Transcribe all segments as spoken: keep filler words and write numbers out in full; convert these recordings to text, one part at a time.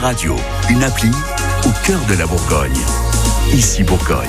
radio, une appli au cœur de la Bourgogne. Ici Bourgogne.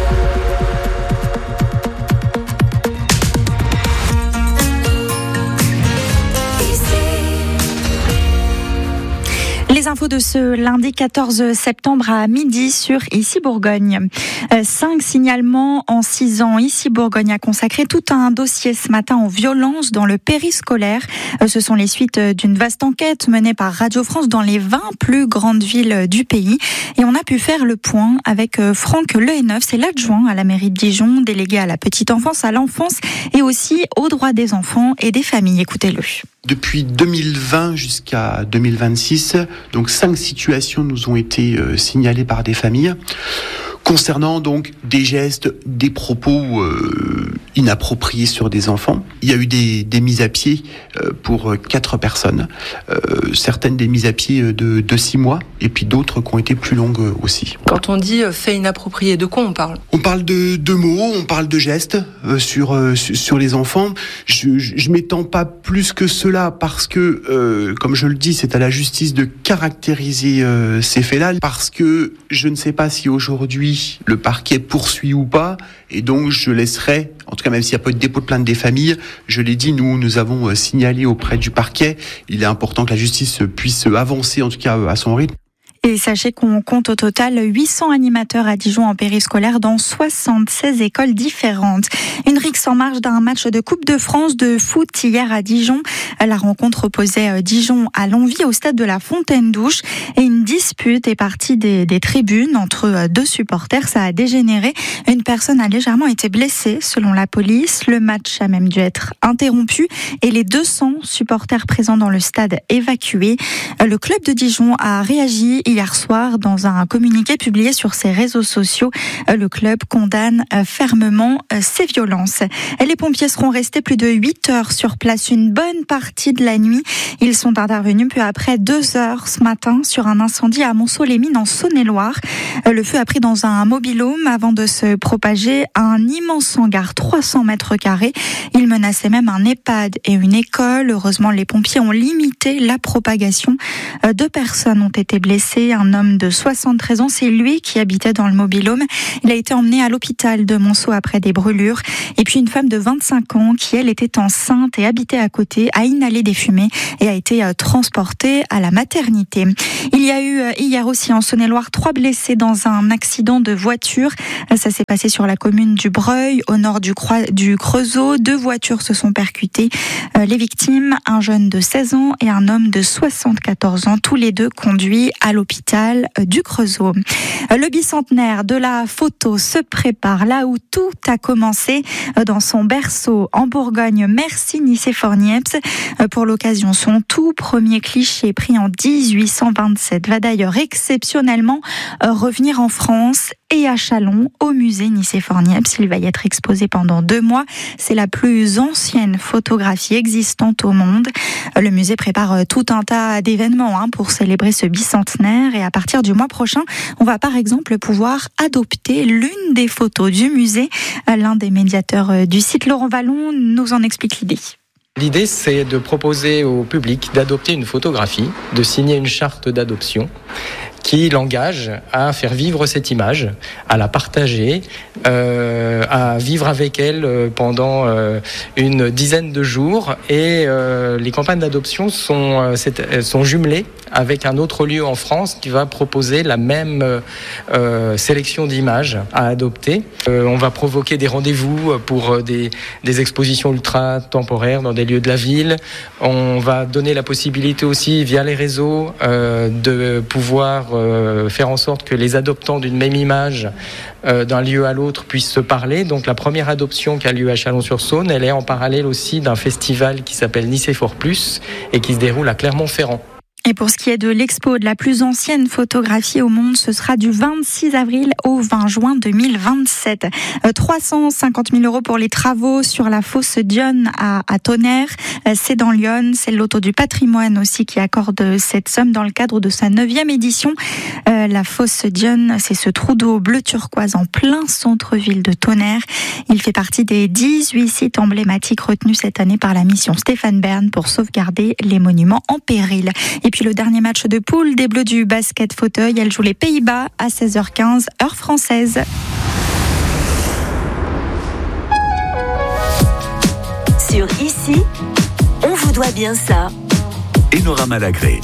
Les infos de ce lundi quatorze septembre à midi sur Ici Bourgogne. Euh, cinq signalements en six ans. Ici Bourgogne a consacré tout un dossier ce matin aux violences dans le périscolaire. Euh, ce sont les suites d'une vaste enquête menée par Radio France dans les vingt plus grandes villes du pays. Et on a pu faire le point avec euh, Franck Lehenneuf, c'est l'adjoint à la mairie de Dijon, délégué à la petite enfance, à l'enfance et aussi aux droits des enfants et des familles. Écoutez-le. Depuis deux mille vingt jusqu'à deux mille vingt-six, donc cinq situations nous ont été euh, signalées par des familles concernant donc des gestes, des propos euh, inappropriés sur des enfants. Il y a eu des, des mises à pied euh, pour quatre personnes, euh, certaines des mises à pied de, de six mois et puis d'autres qui ont été plus longues aussi. Quand on dit fait inapproprié, de quoi on parle ? On parle de, de mots, on parle de gestes euh, sur, euh, sur les enfants. Je, je, je m'étends pas plus que cela parce que, euh, comme je le dis, c'est à la justice de caractériser euh, ces faits-là, parce que je ne sais pas si aujourd'hui le parquet poursuit ou pas, et donc je laisserai, en tout cas même s'il n'y a pas de dépôt de plainte des familles, je l'ai dit, nous nous avons signalé auprès du parquet. Il est important que la justice puisse avancer, en tout cas à son rythme. Et sachez qu'on compte au total huit cents animateurs à Dijon en périscolaire dans soixante-seize écoles différentes. Une rixe en marge d'un match de Coupe de France de foot hier à Dijon. La rencontre opposait Dijon à Longwy au stade de la Fontaine-Douche et une dispute est partie des, des tribunes entre deux supporters. Ça a dégénéré. Une personne a légèrement été blessée selon la police. Le match a même dû être interrompu et les deux cents supporters présents dans le stade évacués. Le club de Dijon a réagi hier soir dans un communiqué publié sur ses réseaux sociaux. Le club condamne fermement ces violences. Les pompiers seront restés plus de huit heures sur place une bonne partie de la nuit. Ils sont intervenus peu après deux heures ce matin sur un incendie à Monceau-les-Mines en Saône-et-Loire. Le feu a pris dans un mobil-home avant de se propager à un immense hangar, trois cents mètres carrés. Il menaçait même un EHPAD et une école. Heureusement, les pompiers ont limité la propagation. Deux personnes ont été blessées. Un homme de soixante-treize ans, c'est lui qui habitait dans le mobil-home. Il a été emmené à l'hôpital de Monceau après des brûlures. Et puis une femme de vingt-cinq ans qui, elle, était enceinte et habitait à côté, a inhalé des fumées et a été transportée à la maternité. Il y a eu hier aussi en Saône-et-Loire trois blessés dans un accident de voiture. Ça s'est passé sur la commune du Breuil, au nord du, Croi- du Creusot. Deux voitures se sont percutées. Les victimes, un jeune de seize ans et un homme de soixante-quatorze ans, tous les deux conduits à l'hôpital du Creusot. Le bicentenaire de la photo se prépare là où tout a commencé, dans son berceau en Bourgogne. Merci Nicéphore Niepce. Pour l'occasion, son tout premier cliché pris en dix-huit cent vingt-sept va d'ailleurs exceptionnellement revenir en France et à Châlons, au musée Nicéphore Niepce. Il va y être exposé pendant deux mois. C'est la plus ancienne photographie existante au monde. Le musée prépare tout un tas d'événements hein, pour célébrer ce bicentenaire. Et à partir du mois prochain, on va par exemple pouvoir adopter l'une des photos du musée. L'un des médiateurs du site, Laurent Vallon, nous en explique l'idée. L'idée, c'est de proposer au public d'adopter une photographie, de signer une charte d'adoption qui l'engage à faire vivre cette image, à la partager, euh, à vivre avec elle pendant euh, une dizaine de jours. Et euh, les campagnes d'adoption sont, euh, sont jumelées avec un autre lieu en France qui va proposer la même euh, sélection d'images à adopter. Euh, on va provoquer des rendez-vous pour des, des expositions ultra temporaires dans des lieux de la ville. On va donner la possibilité aussi, via les réseaux, euh, de pouvoir euh, faire en sorte que les adoptants d'une même image euh, d'un lieu à l'autre puissent se parler. Donc la première adoption qui a lieu à Chalon-sur-Saône, elle est en parallèle aussi d'un festival qui s'appelle Nicéphore Plus et qui se déroule à Clermont-Ferrand. Et pour ce qui est de l'expo de la plus ancienne photographie au monde, ce sera du vingt-six avril au vingt juin deux mille vingt-sept. Euh, trois cent cinquante mille euros pour les travaux sur la fosse Dionne à, à Tonnerre. Euh, c'est dans l'Yonne. C'est le loto du patrimoine aussi qui accorde cette somme dans le cadre de sa neuvième édition. Euh, la fosse Dionne, c'est ce trou d'eau bleu turquoise en plein centre-ville de Tonnerre. Il fait partie des dix-huit sites emblématiques retenus cette année par la mission Stéphane Bern pour sauvegarder les monuments en péril. Et puis le dernier match de poule des Bleus du basket fauteuil. Elle joue les Pays-Bas à seize heures quinze, heure française. Sur Ici, on vous doit bien ça. Enora Malagré.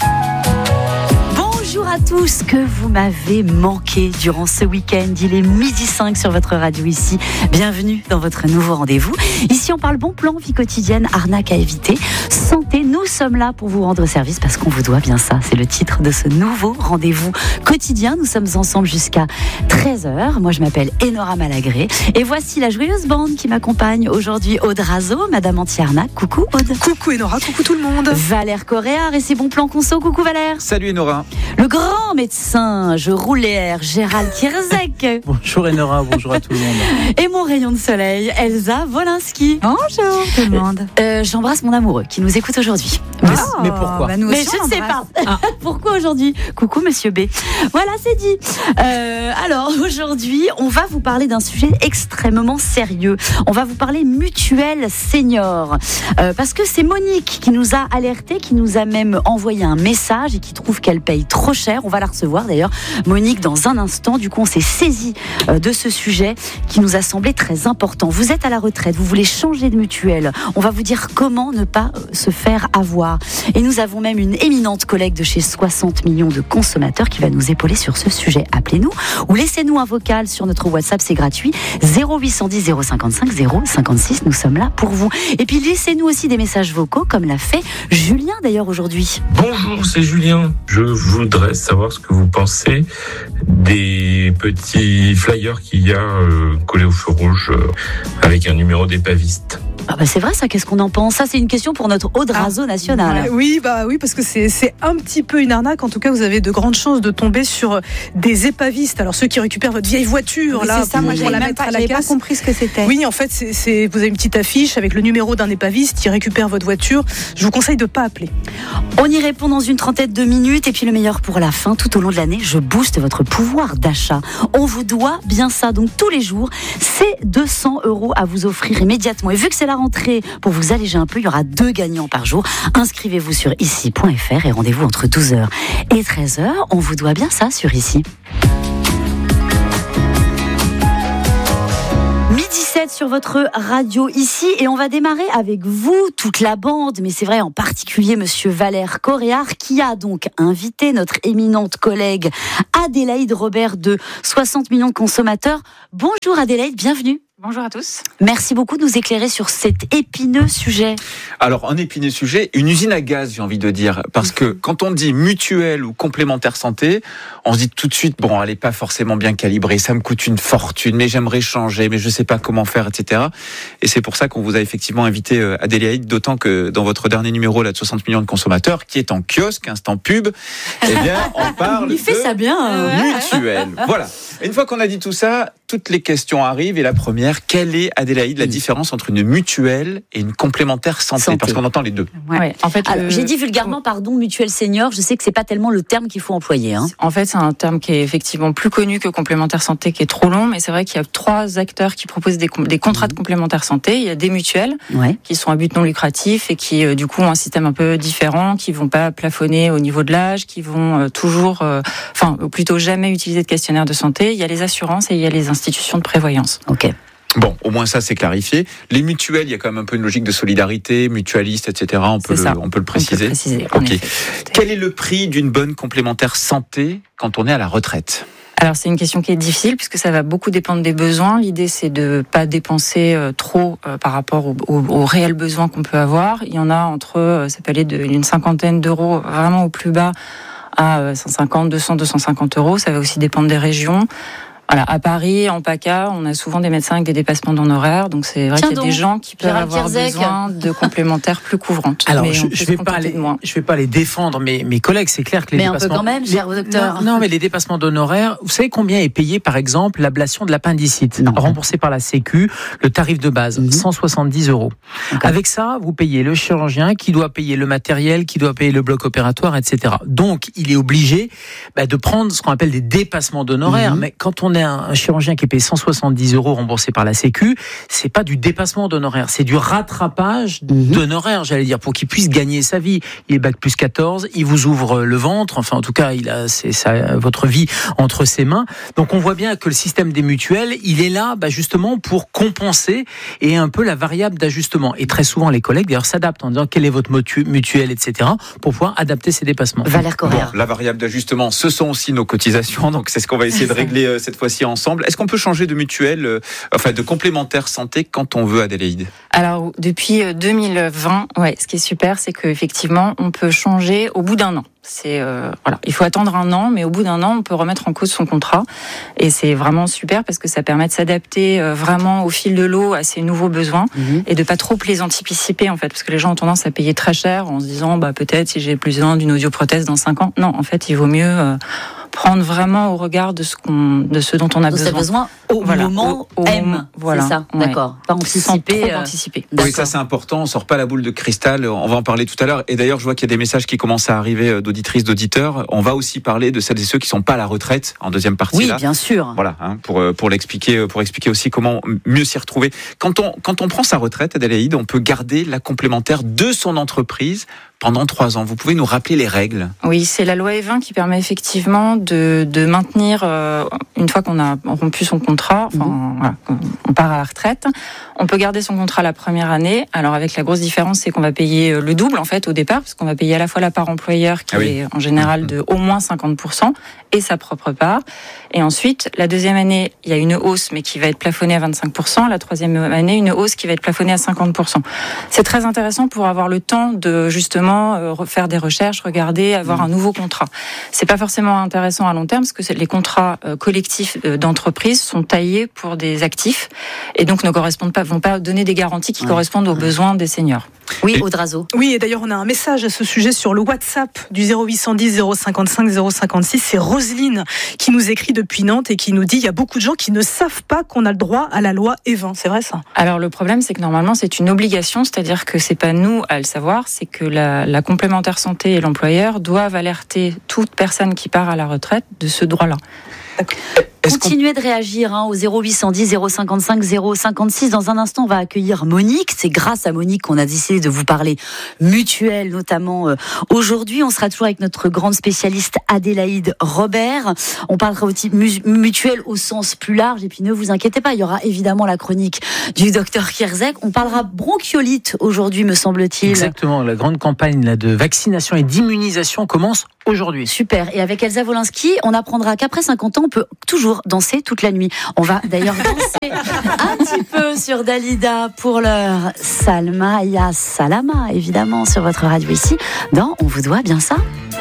Bonjour à tous, que vous m'avez manqué durant ce week-end. Il est midi cinq sur votre radio Ici. Bienvenue dans votre nouveau rendez-vous. Ici, on parle bon plan, vie quotidienne, arnaque à éviter, santé. Nous sommes là pour vous rendre service parce qu'on vous doit bien ça. C'est le titre de ce nouveau rendez-vous quotidien. Nous sommes ensemble jusqu'à treize heures. Moi, je m'appelle Enora Malagré. Et voici la joyeuse bande qui m'accompagne aujourd'hui. Aude Razo, Madame Anti-Arnaque. Coucou Aude. Coucou Enora, coucou tout le monde. Valère Coréard et ses bons plans conso. Coucou Valère. Salut Enora. Le grand médecin, je roule les airs, Gérald Kierzek. Bonjour Enora, bonjour à tout le monde. Et mon rayon de soleil, Elsa Wolinski. Bonjour tout le monde. Euh, j'embrasse mon amoureux qui nous écoute aujourd'hui. Mais, oh, mais pourquoi bah nous Mais aussi, je ne sais pas. Ah. Pourquoi aujourd'hui? Coucou Monsieur B. Voilà, c'est dit. Euh, alors aujourd'hui, on va vous parler d'un sujet extrêmement sérieux. On va vous parler mutuelle senior. Euh, parce que c'est Monique qui nous a alerté, qui nous a même envoyé un message et qui trouve qu'elle paye trop cher. On va la recevoir d'ailleurs, Monique, dans un instant. Du coup, on s'est saisi de ce sujet qui nous a semblé très important. Vous êtes à la retraite, vous voulez changer de mutuelle. On va vous dire comment ne pas se faire avoir. Et nous avons même une éminente collègue de chez soixante millions de consommateurs qui va nous épauler sur ce sujet. Appelez-nous ou laissez-nous un vocal sur notre WhatsApp, c'est gratuit. zéro huit cent dix zéro cinquante-cinq zéro cinquante-six, nous sommes là pour vous. Et puis laissez-nous aussi des messages vocaux comme l'a fait Julien d'ailleurs aujourd'hui. Bonjour, c'est Julien. Je voudrais savoir ce que vous pensez des petits flyers qu'il y a euh, collés au feu rouge euh, avec un numéro d'épaviste. Ah bah c'est vrai ça, qu'est-ce qu'on en pense? Ça c'est une question pour notre Aude Razo national. Ouais, oui, bah oui, parce que c'est, c'est un petit peu une arnaque. En tout cas, vous avez de grandes chances de tomber sur des épavistes. Alors ceux qui récupèrent votre vieille voiture, oui, là, c'est ça, pour, moi, pour la même mettre pas, à la j'avais casse. pas compris ce que c'était. Oui, en fait, c'est, c'est, vous avez une petite affiche avec le numéro d'un épaviste qui récupère votre voiture. Je vous conseille de pas appeler. On y répond dans une trentaine de minutes et puis le meilleur pour la fin, tout au long de l'année, je booste votre pouvoir d'achat. On vous doit bien ça, donc tous les jours, c'est deux cents euros à vous offrir immédiatement. Et vu que c'est la rentrée, pour vous alléger un peu, il y aura deux gagnants par jour. Inscrivez-vous sur ici point f r et rendez-vous entre douze heures et treize heures. On vous doit bien ça sur Ici. midi sept sur votre radio Ici et on va démarrer avec vous, toute la bande, mais c'est vrai en particulier Monsieur Valère Coréard qui a donc invité notre éminente collègue Adélaïde Robert de soixante millions de consommateurs. Bonjour Adélaïde, bienvenue. Bonjour à tous. Merci beaucoup de nous éclairer sur cet épineux sujet. Alors, un épineux sujet, une usine à gaz, j'ai envie de dire. Parce que quand on dit mutuelle ou complémentaire santé, on se dit tout de suite, bon, elle n'est pas forcément bien calibrée, ça me coûte une fortune, mais j'aimerais changer, mais je ne sais pas comment faire, et cetera. Et c'est pour ça qu'on vous a effectivement invité Adélaïde, d'autant que dans votre dernier numéro là, de soixante millions de consommateurs, qui est en kiosque, instant pub, eh bien, on parle Il fait de ça bien. mutuelle. Voilà. Et une fois qu'on a dit tout ça, toutes les questions arrivent. Et la première, quelle est, Adélaïde, la différence entre une mutuelle et une complémentaire santé, santé. Parce qu'on entend les deux. Ouais. Ouais. En fait, Alors, le... j'ai dit vulgairement, pardon, mutuelle senior. Je sais que c'est pas tellement le terme qu'il faut employer. Hein. En fait, c'est un terme qui est effectivement plus connu que complémentaire santé, qui est trop long. Mais c'est vrai qu'il y a trois acteurs qui proposent des, com- des contrats de complémentaire santé. Il y a des mutuelles ouais. qui sont à but non lucratif et qui, euh, du coup, ont un système un peu différent, qui vont pas plafonner au niveau de l'âge, qui vont euh, toujours, enfin, euh, plutôt jamais utiliser de questionnaire de santé. Il y a les assurances et il y a les institutions de prévoyance. Ok. Bon, au moins ça c'est clarifié. Les mutuelles, il y a quand même un peu une logique de solidarité, mutualiste, et cetera. On peut, le, on peut le préciser. On peut le préciser. Ok. Quel est le prix d'une bonne complémentaire santé quand on est à la retraite ? Alors c'est une question qui est difficile puisque ça va beaucoup dépendre des besoins. L'idée c'est de pas dépenser trop par rapport aux, aux, aux réels besoins qu'on peut avoir. Il y en a entre, ça peut aller d'une cinquantaine d'euros vraiment au plus bas à cent cinquante, deux cents, deux cent cinquante euros. Ça va aussi dépendre des régions. Voilà, à Paris, en PACA, on a souvent des médecins avec des dépassements d'honoraires, donc c'est vrai Tiens qu'il y a donc, des gens qui peuvent Gérald avoir Kierzek. besoin de complémentaires plus couvrantes. Alors, mais je, je vais pas les, je vais pas les défendre, mais mes collègues, c'est clair que les mais dépassements. Mais un peu quand même, cher docteur. Non, non, mais les dépassements d'honoraires, vous savez combien est payé, par exemple, l'ablation de l'appendicite, non. remboursée par la Sécu, le tarif de base, mm-hmm. cent soixante-dix euros. Okay. Avec ça, vous payez le chirurgien, qui doit payer le matériel, qui doit payer le bloc opératoire, et cetera. Donc, il est obligé bah, de prendre ce qu'on appelle des dépassements d'honoraires, mm-hmm. mais quand on a un chirurgien qui est payé cent soixante-dix euros remboursé par la Sécu, c'est pas du dépassement d'honoraires, c'est du rattrapage mmh. d'honoraires, j'allais dire, pour qu'il puisse gagner sa vie. Il est bac plus quatorze, il vous ouvre le ventre, enfin en tout cas, il a c'est ça, votre vie entre ses mains. Donc on voit bien que le système des mutuelles, il est là bah, justement pour compenser et un peu la variable d'ajustement. Et très souvent, les collègues d'ailleurs s'adaptent en disant quelle est votre mutuelle, et cetera, pour pouvoir adapter ces dépassements. Valère Correa. Bon, la variable d'ajustement, ce sont aussi nos cotisations, donc c'est ce qu'on va essayer de régler euh, cette fois-ci ensemble. Est-ce qu'on peut changer de mutuelle, euh, enfin de complémentaire santé quand on veut, Adélaïde ? Alors depuis deux mille vingt, ouais, ce qui est super, c'est qu'effectivement, on peut changer au bout d'un an. C'est euh, voilà, il faut attendre un an, mais au bout d'un an, on peut remettre en cause son contrat, et c'est vraiment super parce que ça permet de s'adapter euh, vraiment au fil de l'eau à ses nouveaux besoins mmh. et de pas trop les anticiper en fait, parce que les gens ont tendance à payer très cher en se disant bah peut-être si j'ai besoin d'une audioprothèse dans cinq ans. Non, en fait, il vaut mieux euh, prendre vraiment au regard de ce qu'on, de ce dont on a donc besoin. besoin au voilà, moment au, au M. Moment, voilà, c'est ça, ouais. D'accord. Pas anticiper. Euh... anticiper. Oui, ça c'est important. On sort pas la boule de cristal. On va en parler tout à l'heure. Et d'ailleurs, je vois qu'il y a des messages qui commencent à arriver d'auditrices, d'auditeurs. On va aussi parler de celles et ceux qui sont pas à la retraite en deuxième partie. Oui, là. bien sûr. Voilà, hein, pour pour l'expliquer, pour expliquer aussi comment mieux s'y retrouver. Quand on quand on prend sa retraite, Adélaïde, on peut garder la complémentaire de son entreprise pendant trois ans. Vous pouvez nous rappeler les règles ? Oui, c'est la loi E vingt qui permet effectivement de, de maintenir, euh, une fois qu'on a rompu son contrat, enfin, mmh. voilà, on part à la retraite, on peut garder son contrat la première année. Alors avec la grosse différence, c'est qu'on va payer le double en fait au départ, parce qu'on va payer à la fois la part employeur qui ah oui. est en général de au moins cinquante pour cent et sa propre part. Et ensuite, la deuxième année, il y a une hausse, mais qui va être plafonnée à vingt-cinq pour cent. La troisième année, une hausse qui va être plafonnée à cinquante pour cent. C'est très intéressant pour avoir le temps de justement faire des recherches, regarder, avoir mmh. un nouveau contrat. C'est pas forcément intéressant à long terme parce que les contrats collectifs d'entreprise sont taillés pour des actifs et donc ne correspondent pas, vont pas donner des garanties qui ouais. correspondent aux besoins des seniors. Oui, Audrazo. Oui, et d'ailleurs on a un message à ce sujet sur le WhatsApp du zéro huit cent dix zéro cinquante-cinq zéro cinquante-six. C'est Roselyne qui nous écrit depuis Nantes et qui nous dit il y a beaucoup de gens qui ne savent pas qu'on a le droit à la loi E vingt. C'est vrai ça ? Alors le problème c'est que normalement c'est une obligation, c'est-à-dire que c'est pas nous à le savoir, c'est que la, la complémentaire santé et l'employeur doivent alerter toute personne qui part à la retraite de ce droit-là. D'accord. Continuez de réagir hein, au zéro huit cent dix zéro cinquante-cinq zéro cinquante-six. Dans un instant, on va accueillir Monique. C'est grâce à Monique qu'on a décidé de vous parler mutuelle, notamment euh, aujourd'hui. On sera toujours avec notre grande spécialiste Adélaïde Robert. On parlera aussi mu- mutuelle au sens plus large. Et puis ne vous inquiétez pas, il y aura évidemment la chronique du docteur Kierzek. On parlera bronchiolite aujourd'hui, me semble-t-il. Exactement. La grande campagne là, de vaccination et d'immunisation commence aujourd'hui. Super. Et avec Elsa Wolinski, on apprendra qu'après cinquante ans, on peut toujours danser toute la nuit. On va d'ailleurs danser un petit peu sur Dalida pour l'heure. Salma Ya Salama, évidemment, sur votre radio ici, dans On vous doit bien ça.